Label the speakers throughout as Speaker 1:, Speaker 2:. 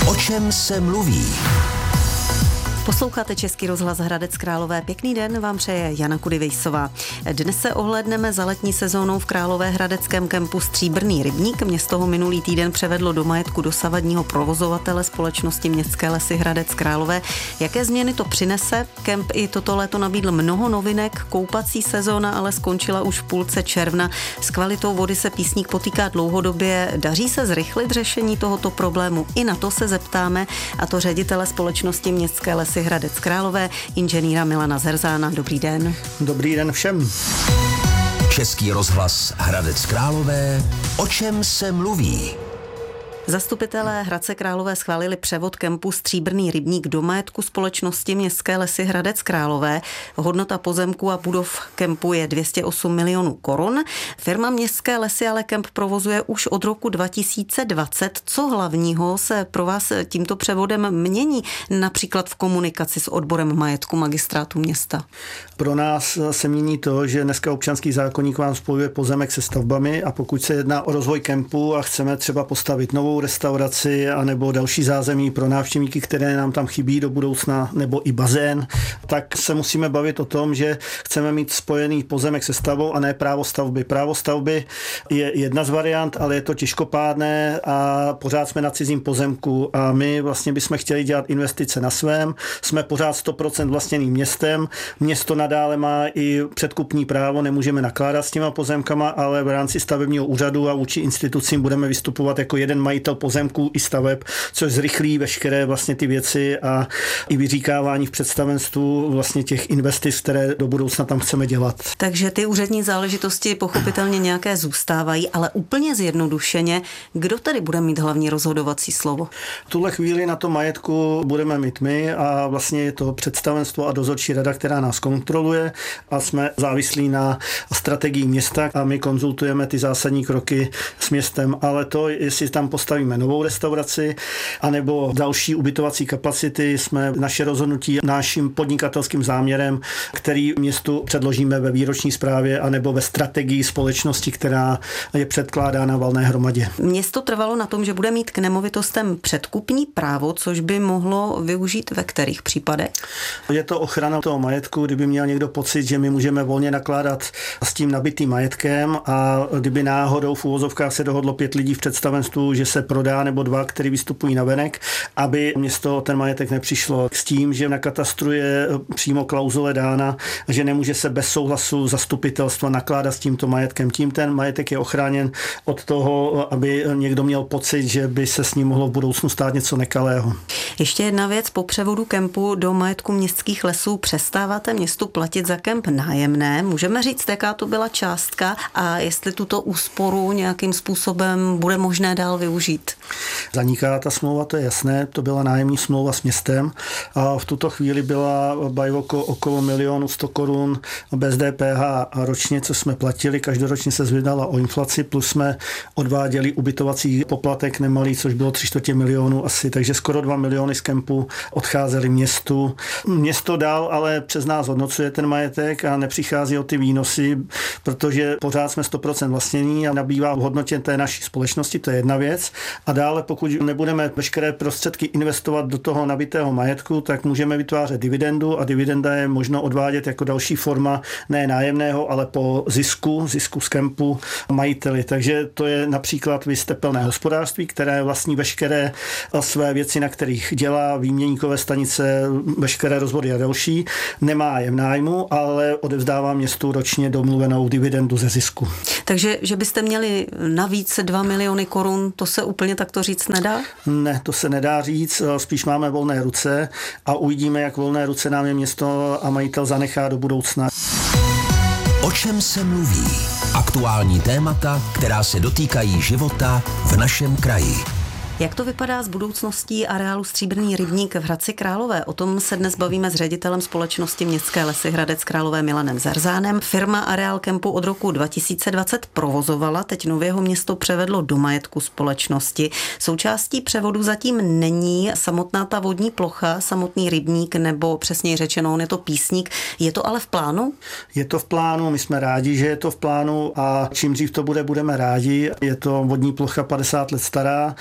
Speaker 1: O čem se mluví?
Speaker 2: Posloucháte Český rozhlas Hradec Králové. Pěkný den vám přeje Jana Kudivejsová. Dnes se ohlédneme za letní sezónou v Královéhradeckém kempu Stříbrný rybník. Město ho minulý týden převedlo do majetku dosavadního provozovatele společnosti Městské lesy Hradec Králové. Jaké změny to přinese? Kemp i toto léto nabídl mnoho novinek. Koupací sezóna ale skončila už v půlce června. S kvalitou vody se písník potýká dlouhodobě. Daří se zrychlit řešení tohoto problému? I na to se zeptáme, a to ředitele společnosti Městské lesy Hradec Králové, inženýra Milana Zerzána. Dobrý den.
Speaker 3: Dobrý den všem.
Speaker 1: Český rozhlas Hradec Králové. O čem se mluví?
Speaker 2: Zastupitelé Hradce Králové schválili převod kempu Stříbrný rybník do majetku společnosti Městské lesy Hradec Králové. Hodnota pozemku a budov kempu je 208 milionů korun. Firma Městské lesy ale kemp provozuje už od roku 2020. Co hlavního se pro vás tímto převodem mění, například v komunikaci s odborem majetku magistrátu města?
Speaker 3: Pro nás se mění to, že dneska občanský zákoník vám spojuje pozemek se stavbami, a pokud se jedná o rozvoj kempu a chceme třeba postavit novou restauraci anebo další zázemí pro návštěvníky, které nám tam chybí do budoucna, nebo i bazén, tak se musíme bavit o tom, že chceme mít spojený pozemek se stavbou a ne právo stavby. Právo stavby je jedna z variant, ale je to těžkopádné a pořád jsme na cizím pozemku a my vlastně bychom chtěli dělat investice na svém. Jsme pořád 100% vlastněným městem. Město nadále má i předkupní právo, nemůžeme nakládat s těma pozemkama, ale v rámci stavebního úřadu a vůči institucím budeme vystupovat jako jeden majitel pozemků i staveb, což zrychlí veškeré vlastně ty věci a i vyříkávání v představenstvu vlastně těch investic, které do budoucna tam chceme dělat.
Speaker 2: Takže ty úřední záležitosti pochopitelně nějaké zůstávají, ale úplně zjednodušeně, kdo tedy bude mít hlavní rozhodovací slovo?
Speaker 3: V tuhle chvíli na tom majetku budeme mít my a vlastně je to představenstvo a dozorčí rada, která nás kontroluje, a jsme závislí na strategii města a my konzultujeme ty zásadní kroky s městem, ale to, jestli tam postavíme novou restauraci anebo další ubytovací kapacity, jsme naše rozhodnutí naším podnikatelským záměrem, který městu předložíme ve výroční zprávě anebo ve strategii společnosti, která je předkládána valné hromadě.
Speaker 2: Město trvalo na tom, že bude mít k nemovitostem předkupní právo, což by mohlo využít ve kterých případech?
Speaker 3: Je to ochrana toho majetku, kdyby měl někdo pocit, že my můžeme volně nakládat s tím nabitým majetkem, a kdyby náhodou v uvozovkách se dohodlo 5 lidí v představenstvu, že se prodá, nebo 2, který vystupují navenek, aby město ten majetek nepřišlo s tím, že na katastru je přímo klauzule dána, že nemůže se bez souhlasu zastupitelstva nakládat s tímto majetkem. Tím ten majetek je ochráněn od toho, aby někdo měl pocit, že by se s ním mohlo v budoucnu stát něco nekalého.
Speaker 2: Ještě jedna věc, po převodu kempu do majetku Městských lesů přestáváte městu platit za kemp nájemné. Můžeme říct, jaká to byla částka a jestli tuto úsporu nějakým způsobem bude možné dál využít?
Speaker 3: Zaniká ta smlouva, to je jasné, to byla nájemní smlouva s městem a v tuto chvíli byla bajvoko okolo 1 100 000 korun bez DPH a ročně, co jsme platili, každoročně se zvedala o inflaci, plus jsme odváděli ubytovací poplatek nemalý, což bylo 3/4 milionu asi, takže skoro 2 miliony z kempu odcházely městu. Město dál ale přes nás hodnocuje ten majetek a nepřichází o ty výnosy, protože pořád jsme 100% vlastnění a nabývá v hodnotě té naší společnosti, to je jedna věc. A dále, pokud nebudeme veškeré prostředky investovat do toho nabitého majetku, tak můžeme vytvářet dividendu a dividenda je možno odvádět jako další forma ne nájemného, ale po zisku z kempu majiteli. Takže to je například tepelné hospodářství, které vlastní veškeré své věci, na kterých dělá, výměníkové stanice, veškeré rozvody a další. Nemá je v nájmu, ale odevzdává městu ročně domluvenou dividendu ze zisku.
Speaker 2: Takže, že byste měli navíc 2 miliony korun, to se úplně takto říct nedá?
Speaker 3: Ne, to se nedá říct, spíš máme volné ruce a uvidíme, jak volné ruce nám je město a majitel zanechá do budoucna.
Speaker 1: O čem se mluví? Aktuální témata, která se dotýkají života v našem kraji.
Speaker 2: Jak to vypadá s budoucností areálu Stříbrný rybník v Hradci Králové? O tom se dnes bavíme s ředitelem společnosti Městské lesy Hradec Králové Milanem Zerzánem. Firma areál kempu od roku 2020 provozovala, teď nově ho město převedlo do majetku společnosti. Součástí převodu zatím není samotná ta vodní plocha, samotný rybník, nebo přesněji řečeno, on je to písník. Je to ale v plánu?
Speaker 3: Je to v plánu, my jsme rádi, že je to v plánu a čím dřív to bude, budeme rádi. Je to vodní plocha 50 let stará. Chceme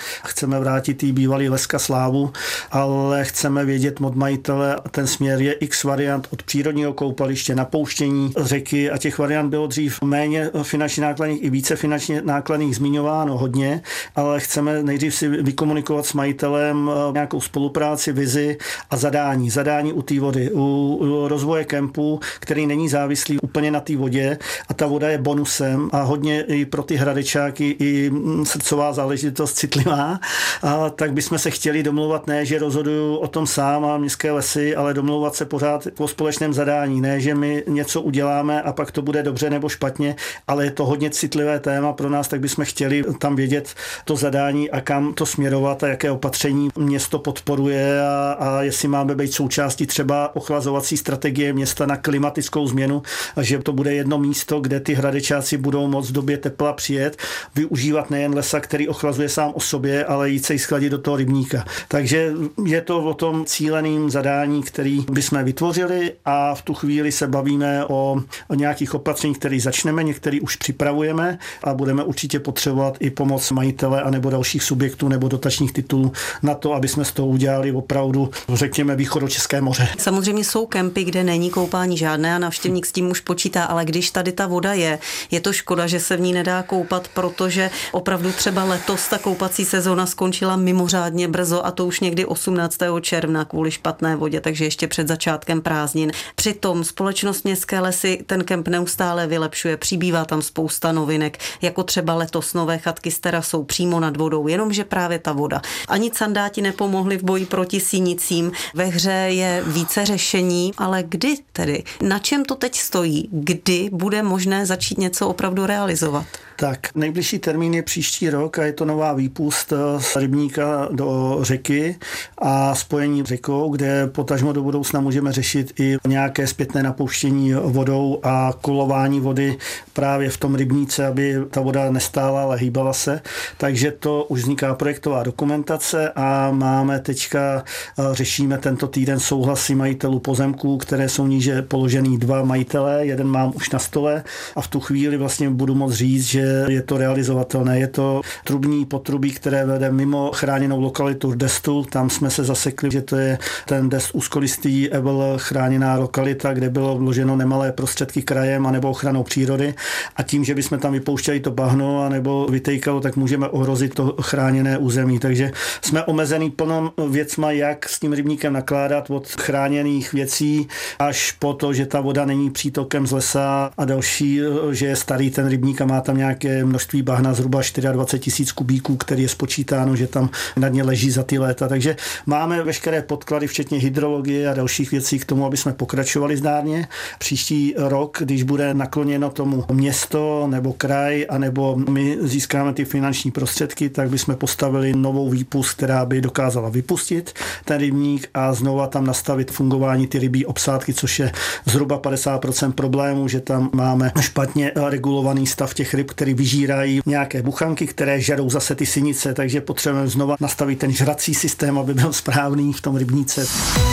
Speaker 3: chceme vrátit i bývalý Leska slávu, ale chceme vědět od majitele, ten směr je x variant od přírodního koupaliště, napouštění řeky a těch variant bylo dřív méně finančně nákladných i více finančně nákladných zmiňováno hodně, ale chceme nejdřív si vykomunikovat s majitelem nějakou spolupráci, vizi a zadání u té vody, u rozvoje kempu, který není závislý úplně na té vodě a ta voda je bonusem a hodně i pro ty hradečáky i srdcová záležitost citlivá, tak bychom se chtěli domlouvat, ne, že rozhoduju o tom sám a městské lesy, ale domlouvat se pořád o společném zadání, ne, že my něco uděláme a pak to bude dobře nebo špatně, ale je to hodně citlivé téma pro nás, tak bychom chtěli tam vědět to zadání a kam to směrovat a jaké opatření město podporuje a jestli máme být součástí třeba ochlazovací strategie města na klimatickou změnu, že to bude jedno místo, kde ty hradečáci budou moct v době tepla přijet, využívat nejen lesa, který ochlazuje sám o sobě, ale jít se jí skladit do toho rybníka. Takže je to o tom cíleným zadání, který bychom vytvořili a v tu chvíli se bavíme o nějakých opatřeních, které začneme, některé už připravujeme a budeme určitě potřebovat i pomoc majitele anebo dalších subjektů nebo dotačních titulů na to, aby jsme z toho udělali opravdu, řekněme, východočeské moře.
Speaker 2: Samozřejmě jsou kempy, kde není koupání žádné a návštěvník s tím už počítá, ale když tady ta voda je to škoda, že se v ní nedá koupat, protože opravdu třeba letos ta koupací sezóna skončila mimořádně brzo a to už někdy 18. června kvůli špatné vodě, takže ještě před začátkem prázdnin. Přitom společnost Městské lesy ten kemp neustále vylepšuje, přibývá tam spousta novinek, jako třeba letos nové chatky s terasou přímo nad vodou, jenomže právě ta voda. Ani candáti nepomohli v boji proti sínicím. Ve hře je více řešení, ale kdy tedy? Na čem to teď stojí? Kdy bude možné začít něco opravdu realizovat?
Speaker 3: Tak, nejbližší termín je příští rok a je to nová výpust z rybníka do řeky a spojení řekou, kde potažmo do budoucna můžeme řešit i nějaké zpětné napouštění vodou a kolování vody právě v tom rybníce, aby ta voda nestála, ale hýbala se. Takže to už vzniká projektová dokumentace a máme teďka, řešíme tento týden souhlasy majitelů pozemků, které jsou níže položený 2 majitelé, jeden mám už na stole a v tu chvíli vlastně budu moct říct, že je to realizovatelné. Je to trubní potrubí, které vede mimo chráněnou lokalitu Destu. Tam jsme se zasekli, že to je ten Dest úzkolistý Ebel, chráněná lokalita, kde bylo vloženo nemalé prostředky krajem anebo ochranou přírody. A tím, že bychom tam vypouštěli to bahno anebo vytejkalo, tak můžeme ohrozit to chráněné území. Takže jsme omezený plnou věcma, jak s tím rybníkem nakládat od chráněných věcí až po to, že ta voda není přítokem z lesa a další, že je starý ten rybník a má tam nějaké množství bahna, zhruba 24 000 kubíků, který je spočítáno, že tam na dně leží za ty léta. Takže máme veškeré podklady, včetně hydrologie a dalších věcí k tomu, aby jsme pokračovali zdárně. Příští rok, když bude nakloněno tomu město nebo kraj, anebo my získáme ty finanční prostředky, tak bychom postavili novou výpust, která by dokázala vypustit ten rybník a znova tam nastavit fungování ty rybí obsádky, což je zhruba 50% problémů, že tam máme špatně regulovaný stav těch ryb, který vyžírají nějaké buchanky, které žerou zase ty sinice, takže potřebujeme znova nastavit ten žrací systém, aby byl správný v tom rybníce.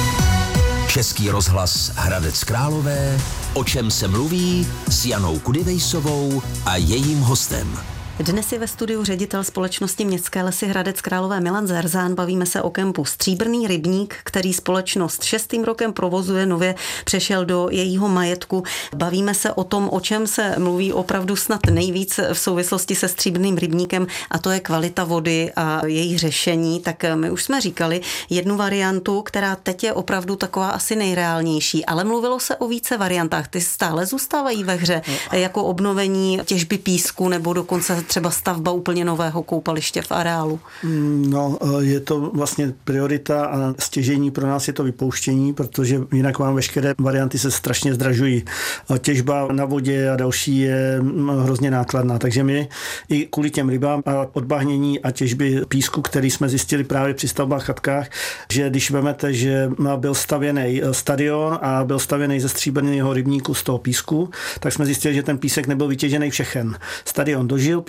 Speaker 1: Český rozhlas Hradec Králové, o čem se mluví s Janou Kudivejsovou a jejím hostem.
Speaker 2: Dnes je ve studiu ředitel společnosti Městské lesy Hradec Králové Milan Zerzán. Bavíme se o kempu Stříbrný rybník, který společnost 6. rokem provozuje, nově přešel do jejího majetku. Bavíme se o tom, o čem se mluví opravdu snad nejvíc v souvislosti se Stříbrným rybníkem, a to je kvalita vody a její řešení. Tak my už jsme říkali jednu variantu, která teď je opravdu taková asi nejreálnější, ale mluvilo se o více variantách. Ty stále zůstávají ve hře, jako obnovení těžby písku nebo dokonce třeba stavba úplně nového koupaliště v areálu?
Speaker 3: No, je to vlastně priorita a stěžejní pro nás je to vypouštění, protože jinak vám veškeré varianty se strašně zdražují. Těžba na vodě a další je hrozně nákladná, takže my i kvůli těm rybám a odbahnění a těžby písku, který jsme zjistili právě při stavbách chatkách, že když vemete, že byl stavěný stadion a byl stavěný ze stříbrného rybníku z toho písku, tak jsme zjistili, že ten písek nebyl vytěžený všechen. Stadion dožil, písek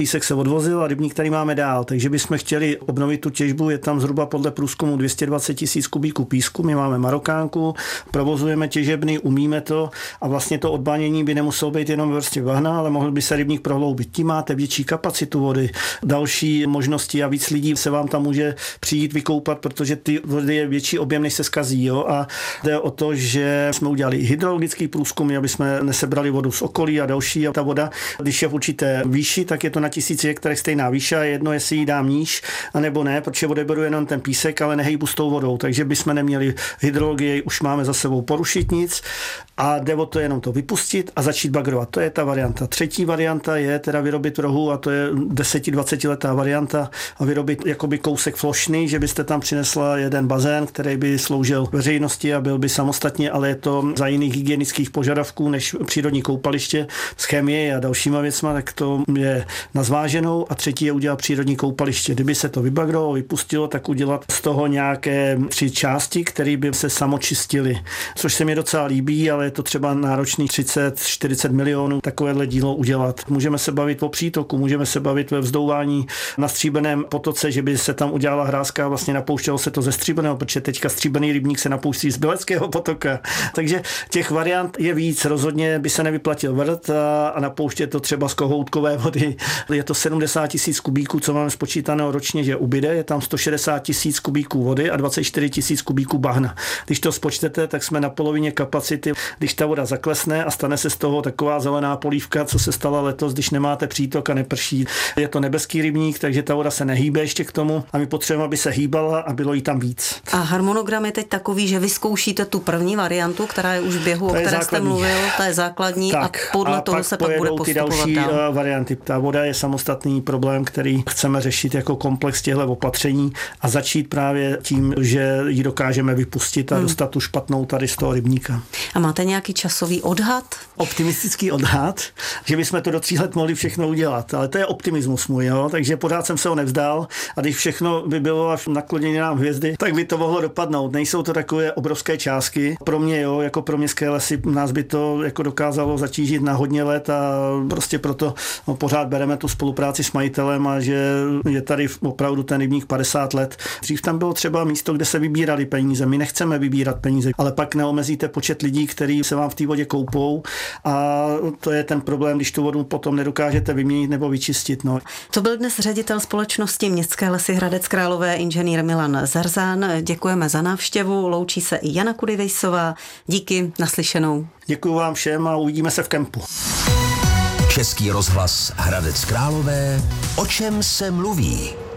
Speaker 3: písek se odvozil a rybník tady máme dál, takže bychom chtěli obnovit tu těžbu, je tam zhruba podle průzkumu 220 000 kubíků písku, my máme Marokánku, provozujeme těžebny, umíme to a vlastně to odbánění by nemuselo být jenom ve vrstvě bahna, ale mohl by se rybník prohloubit. Tím máte větší kapacitu vody, další možnosti a víc lidí se vám tam může přijít vykoupat, protože ty vody je větší objem, než se zkazí. Jo? A jde o to, že jsme udělali hydrologický průzkum, aby jsme nesebrali vodu z okolí a další. A ta voda, když je v určité výši, tak je to na 1000 hektarech stejná výše a jedno, jestli ji dám níž, anebo ne, protože odeberu jenom ten písek, ale nehejbu s tou vodou. Takže bychom neměli hydrologii, už máme za sebou porušit nic a jde o to jenom to vypustit a začít bagrovat. To je ta varianta. Třetí varianta je teda vyrobit rohu a to je 10-20 letá varianta a vyrobit jakoby kousek plošný, že byste tam přinesla jeden bazén, který by sloužil veřejnosti a byl by samostatně, ale je to za jiných hygienických požadavků než přírodní koupaliště s chemií a dalšíma věcma, tak to je na zváženou a třetí je udělat přírodní koupaliště. Kdyby se to vybagrovalo, vypustilo, tak udělat z toho nějaké 3 části, které by se samočistily, což se mi docela líbí, ale je to třeba náročný 30-40 milionů takovéhle dílo udělat. Můžeme se bavit o přítoku, můžeme se bavit ve vzdouvání na stříbrném potoce, že by se tam udělala hrázka a vlastně napouštělo se to ze stříbrného, protože teďka stříbrný rybník se napouští z Běleckého potoka. Takže těch variant je víc. Rozhodně by se nevyplatil vrt a napouštět to třeba z kohoutkové vody. Je to 70 000 kubíků, co máme spočítaného ročně, že ubyde. Je tam 160 000 kubíků vody a 24 000 kubíků bahna. Když to spočtete, tak jsme na polovině kapacity. Když ta voda zaklesne a stane se z toho taková zelená polívka, co se stala letos, když nemáte přítok a neprší. Je to nebeský rybník, takže ta voda se nehýbe ještě k tomu a my potřebujeme, aby se hýbala a bylo jí tam víc.
Speaker 2: A harmonogram je teď takový, že vyzkoušíte tu první variantu, která je už v běhu, o které jste mluvil, ta je základní tak, a podle toho se pak bude postupovat
Speaker 3: ty další
Speaker 2: dál.
Speaker 3: Varianty. Ta voda je samostatný problém, který chceme řešit jako komplex těchto opatření a začít právě tím, že ji dokážeme vypustit a dostat tu špatnou tady z toho rybníka.
Speaker 2: A máte nějaký časový odhad?
Speaker 3: Optimistický odhad, že bychom to do 3 let mohli všechno udělat, ale to je optimismus můj, jo? Takže pořád jsem se ho nevzdal a když všechno by bylo až nakloněné nám hvězdy, tak by to mohlo dopadnout. Nejsou to takové obrovské částky. Pro mě, jo, jako pro městské lesy, nás by to jako dokázalo zatížit na hodně let a prostě proto pořád bereme tu spolupráci s majitelem a že je tady opravdu ten rybník 50 let. Dřív tam bylo třeba místo, kde se vybírali peníze. My nechceme vybírat peníze, ale pak neomezíte počet lidí, kteří se vám v té vodě koupou a to je ten problém, když tu vodu potom nedokážete vyměnit nebo vyčistit. No.
Speaker 2: To byl dnes ředitel společnosti Městské lesy Hradec Králové inženýr Milan Zarzán. Děkujeme za návštěvu, loučí se i Jana Kudivejsová. Díky, naslyšenou.
Speaker 3: Děkuji vám všem a uvidíme se v kempu.
Speaker 1: Český rozhlas Hradec Králové, o čem se mluví?